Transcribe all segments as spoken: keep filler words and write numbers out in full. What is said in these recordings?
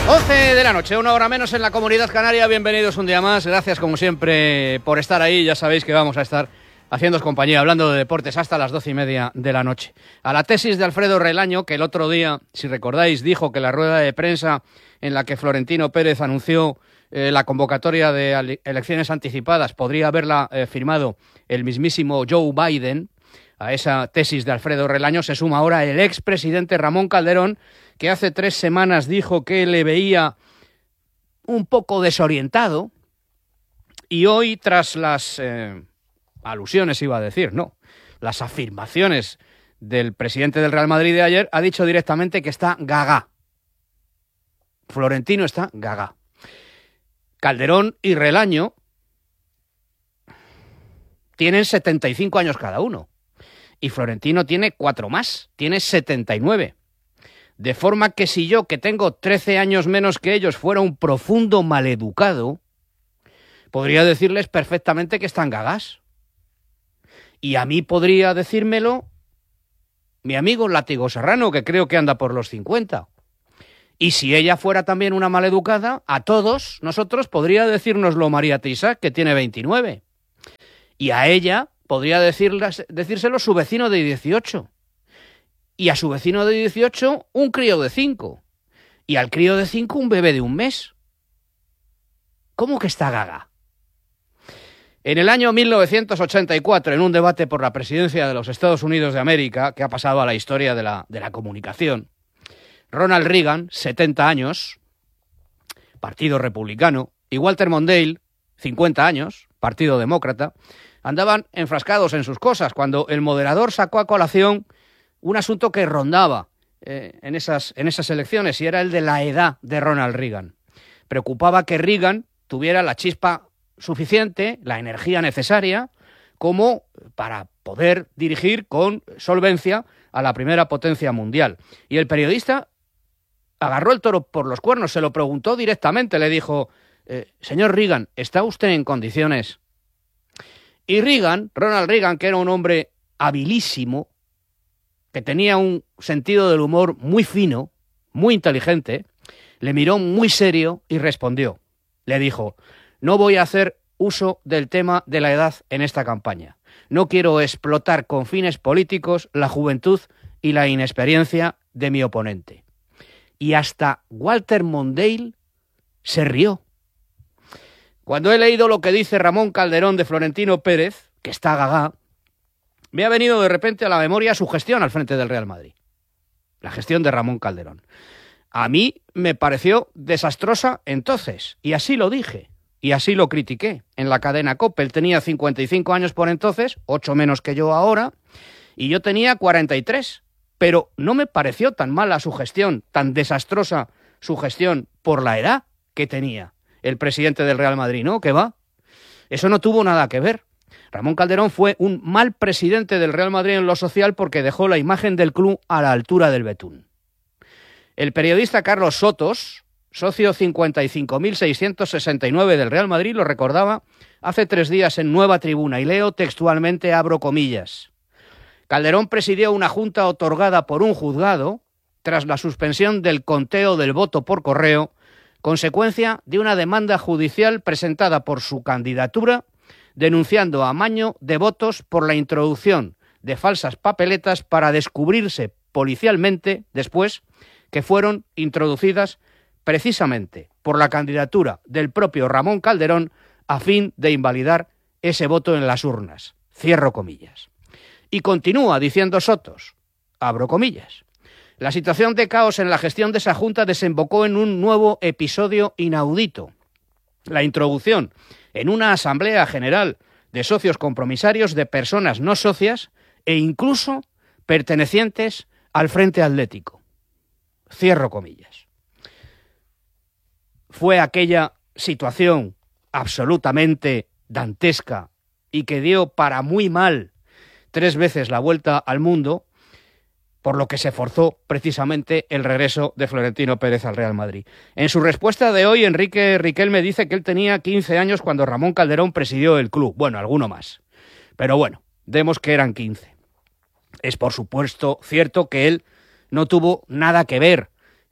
once de la noche, una hora menos en la Comunidad Canaria. Bienvenidos un día más. Gracias, como siempre, por estar ahí. Ya sabéis que vamos a estar haciéndoos compañía, hablando de deportes hasta las doce y media de la noche. A la tesis de Alfredo Relaño, que el otro día, si recordáis, dijo que la rueda de prensa en la que Florentino Pérez anunció eh, la convocatoria de elecciones anticipadas podría haberla eh, firmado el mismísimo Joe Biden. A esa tesis de Alfredo Relaño se suma ahora el expresidente Ramón Calderón, que hace tres semanas dijo que le veía un poco desorientado, y hoy, tras las eh, alusiones, iba a decir, no, las afirmaciones del presidente del Real Madrid de ayer, ha dicho directamente que está gaga. Florentino está gaga. Calderón y Relaño tienen setenta y cinco años cada uno. Y Florentino tiene cuatro más, tiene setenta y nueve. De forma que si yo, que tengo trece años menos que ellos, fuera un profundo maleducado, podría decirles perfectamente que están gagas. Y a mí podría decírmelo mi amigo Látigo Serrano, que creo que anda por los cincuenta. Y si ella fuera también una maleducada, a todos nosotros podría decírnoslo María Teixá, que tiene veintinueve. Y a ella podría decirlas, decírselo su vecino de dieciocho. Y a su vecino de dieciocho un crío de cinco. Y al crío de cinco un bebé de un mes. ¿Cómo que está gaga? En el año mil novecientos ochenta y cuatro, en un debate por la presidencia de los Estados Unidos de América, que ha pasado a la historia de la, de la comunicación, Ronald Reagan, setenta años, Partido Republicano, y Walter Mondale, cincuenta años, Partido Demócrata, andaban enfrascados en sus cosas cuando el moderador sacó a colación un asunto que rondaba eh, en, esas, en esas elecciones, y era el de la edad de Ronald Reagan. Preocupaba que Reagan tuviera la chispa suficiente, la energía necesaria, como para poder dirigir con solvencia a la primera potencia mundial. Y el periodista agarró el toro por los cuernos, se lo preguntó directamente, le dijo, eh, señor Reagan, ¿está usted en condiciones? Y Reagan, Ronald Reagan, que era un hombre habilísimo, que tenía un sentido del humor muy fino, muy inteligente, le miró muy serio y respondió. Le dijo, no voy a hacer uso del tema de la edad en esta campaña. No quiero explotar con fines políticos la juventud y la inexperiencia de mi oponente. Y hasta Walter Mondale se rió. Cuando he leído lo que dice Ramón Calderón de Florentino Pérez, que está gaga, me ha venido de repente a la memoria su gestión al frente del Real Madrid. La gestión de Ramón Calderón. A mí me pareció desastrosa entonces, y así lo dije, y así lo critiqué en la cadena COPE. Él tenía cincuenta y cinco años por entonces, ocho menos que yo ahora, y yo tenía cuarenta y tres. Pero no me pareció tan mala su gestión, tan desastrosa su gestión por la edad que tenía el presidente del Real Madrid, ¿no? ¿Qué va? Eso no tuvo nada que ver. Ramón Calderón fue un mal presidente del Real Madrid en lo social porque dejó la imagen del club a la altura del betún. El periodista Carlos Sotos, socio cincuenta y cinco mil seiscientos sesenta y nueve del Real Madrid, lo recordaba hace tres días en Nueva Tribuna, y leo textualmente, abro comillas. Calderón presidió una junta otorgada por un juzgado tras la suspensión del conteo del voto por correo, consecuencia de una demanda judicial presentada por su candidatura, denunciando amaño de votos por la introducción de falsas papeletas para descubrirse policialmente después que fueron introducidas precisamente por la candidatura del propio Ramón Calderón a fin de invalidar ese voto en las urnas. Cierro comillas. Y continúa diciendo Sotos, abro comillas. La situación de caos en la gestión de esa junta desembocó en un nuevo episodio inaudito. La introducción en una asamblea general de socios compromisarios de personas no socias e incluso pertenecientes al Frente Atlético. Cierro comillas. Fue aquella situación absolutamente dantesca y que dio para muy mal tres veces la vuelta al mundo, por lo que se forzó precisamente el regreso de Florentino Pérez al Real Madrid. En su respuesta de hoy, Enrique Riquelme dice que él tenía quince años cuando Ramón Calderón presidió el club. Bueno, alguno más. Pero bueno, demos que eran quince. Es por supuesto cierto que él no tuvo nada que ver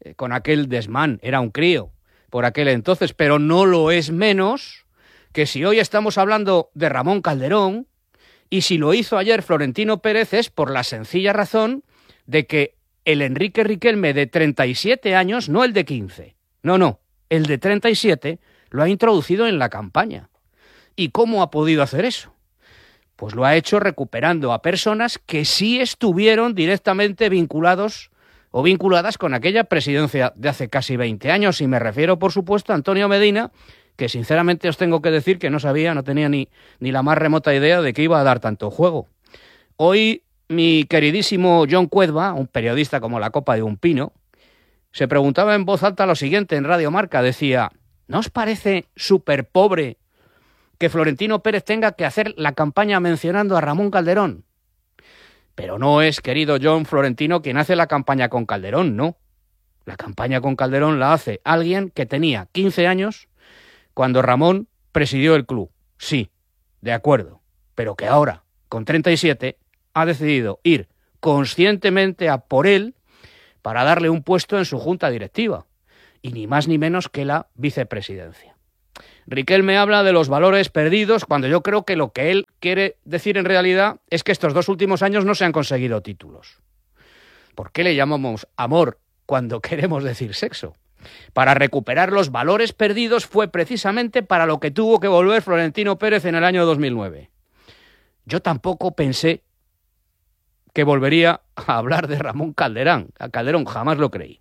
eh, con aquel desmán, era un crío por aquel entonces, pero no lo es menos que si hoy estamos hablando de Ramón Calderón, y si lo hizo ayer Florentino Pérez es por la sencilla razón de que el Enrique Riquelme de treinta y siete años, no el de quince, no, no, el de treinta y siete lo ha introducido en la campaña. ¿Y cómo ha podido hacer eso? Pues lo ha hecho recuperando a personas que sí estuvieron directamente vinculados o vinculadas con aquella presidencia de hace casi veinte años, y me refiero, por supuesto, a Antonio Medina, que sinceramente os tengo que decir que no sabía, no tenía ni, ni la más remota idea de que iba a dar tanto juego. Hoy mi queridísimo John Cuedva, un periodista como la copa de un pino, se preguntaba en voz alta lo siguiente en Radio Marca, decía: ¿no os parece súper pobre que Florentino Pérez tenga que hacer la campaña mencionando a Ramón Calderón? Pero no es, querido John, Florentino quien hace la campaña con Calderón, no. La campaña con Calderón la hace alguien que tenía quince años cuando Ramón presidió el club. Sí, de acuerdo, pero que ahora, con treinta y siete, ha decidido ir conscientemente a por él para darle un puesto en su junta directiva, y ni más ni menos que la vicepresidencia. Riquelme habla de los valores perdidos cuando yo creo que lo que él quiere decir en realidad es que estos dos últimos años no se han conseguido títulos. ¿Por qué le llamamos amor cuando queremos decir sexo? Para recuperar los valores perdidos fue precisamente para lo que tuvo que volver Florentino Pérez en el año dos mil nueve. Yo tampoco pensé que volvería a hablar de Ramón Calderón. A Calderón jamás lo creí.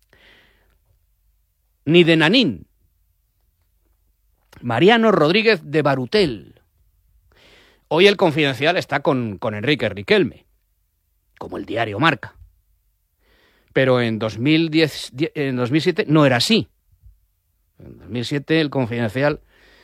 Ni de Nanín. Mariano Rodríguez de Barutel. Hoy el Confidencial está con, con Enrique Riquelme, como el diario Marca. Pero en dos mil diez, en dos mil siete no era así. En dos mil siete el Confidencial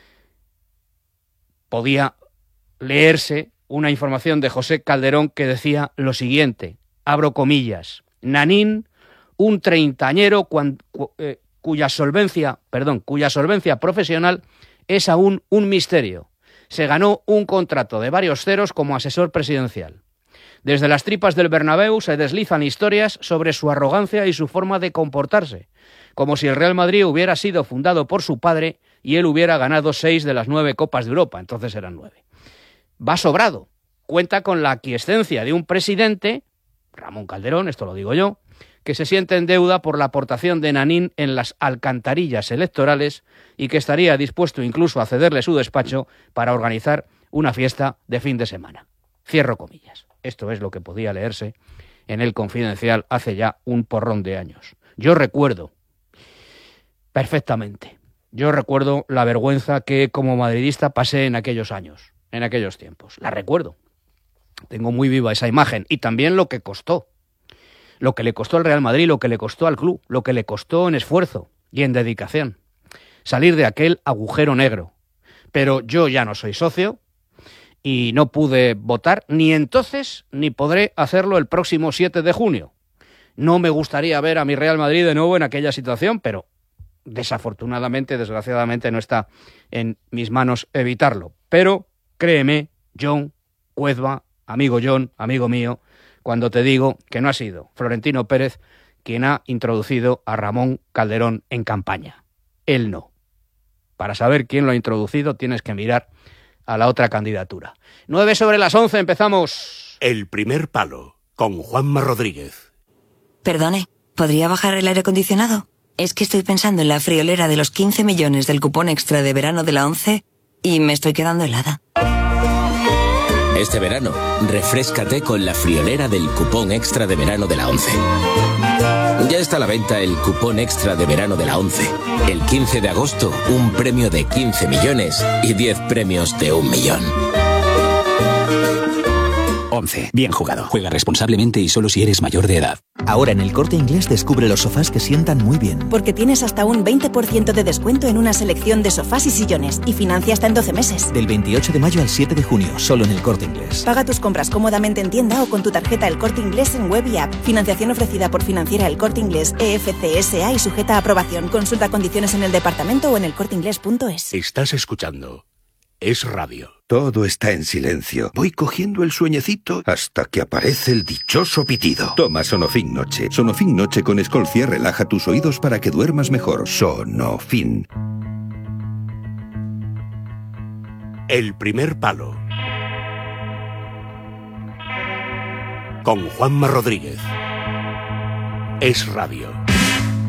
podía leerse una información de José Calderón que decía lo siguiente, abro comillas: Nanín, un treintañero cuan, cu, eh, cuya solvencia, perdón, cuya solvencia profesional es aún un misterio. Se ganó un contrato de varios ceros como asesor presidencial. Desde las tripas del Bernabéu se deslizan historias sobre su arrogancia y su forma de comportarse, como si el Real Madrid hubiera sido fundado por su padre y él hubiera ganado seis de las nueve Copas de Europa, entonces eran nueve. Va sobrado, cuenta con la aquiescencia de un presidente, Ramón Calderón, esto lo digo yo, que se siente en deuda por la aportación de Nanín en las alcantarillas electorales y que estaría dispuesto incluso a cederle su despacho para organizar una fiesta de fin de semana. Cierro comillas. Esto es lo que podía leerse en el Confidencial hace ya un porrón de años. Yo recuerdo perfectamente, yo recuerdo la vergüenza que como madridista pasé en aquellos años, en aquellos tiempos. La recuerdo. Tengo muy viva esa imagen y también lo que costó. Lo que le costó al Real Madrid, lo que le costó al club, lo que le costó en esfuerzo y en dedicación. Salir de aquel agujero negro. Pero yo ya no soy socio y no pude votar ni entonces ni podré hacerlo el próximo siete de junio. No me gustaría ver a mi Real Madrid de nuevo en aquella situación, pero desafortunadamente, desgraciadamente, no está en mis manos evitarlo. Pero créeme, John Cuedva, amigo John, amigo mío, cuando te digo que no ha sido Florentino Pérez quien ha introducido a Ramón Calderón en campaña. Él no. Para saber quién lo ha introducido tienes que mirar a la otra candidatura. Nueve sobre las once, empezamos. El primer palo, con Juanma Rodríguez. Perdone, ¿podría bajar el aire acondicionado? Es que estoy pensando en la friolera de los quince millones del cupón extra de verano de la ONCE y me estoy quedando helada. Este verano, refréscate con la friolera del cupón extra de verano de la ONCE. Ya está a la venta el cupón extra de verano de la ONCE. El quince de agosto, un premio de quince millones y diez premios de un millón. ONCE. Bien jugado. Juega responsablemente y solo si eres mayor de edad. Ahora en El Corte Inglés descubre los sofás que sientan muy bien. Porque tienes hasta un veinte por ciento de descuento en una selección de sofás y sillones y financia hasta en doce meses. Del veintiocho de mayo al siete de junio, solo en El Corte Inglés. Paga tus compras cómodamente en tienda o con tu tarjeta El Corte Inglés en web y app. Financiación ofrecida por Financiera El Corte Inglés E F C S A y sujeta a aprobación. Consulta condiciones en el departamento o en elcorteinglés punto es. Estás escuchando Es radio. Todo está en silencio. Voy cogiendo el sueñecito hasta que aparece el dichoso pitido. Toma Sonofin Noche. Sonofin Noche con Escolcia relaja tus oídos para que duermas mejor. Sonofin. El primer palo. Con Juanma Rodríguez. Es radio.